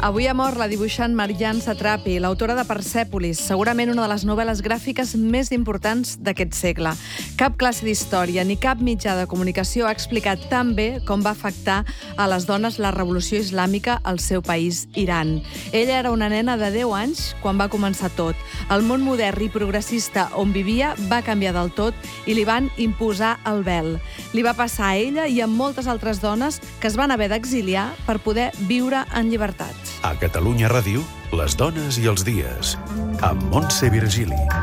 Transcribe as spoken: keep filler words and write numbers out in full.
Avui ha mort la dibuixant Marianne Satrapi, l'autora de Persèpolis, segurament una de les novel·les gràfiques més importants d'aquest segle. Cap classe d'història ni cap mitjà de comunicació ha explicat tan bé com va afectar a les dones la revolució islàmica al seu país, Iran. Ella era una nena de deu anys quan va començar tot. El món modern i progressista on vivia va canviar del tot i li van imposar el vel. Li va passar a ella i a moltes altres dones que es van haver d'exiliar per poder viure en llibertat. A Catalunya Ràdio, les dones i els dies, amb Montse Virgili.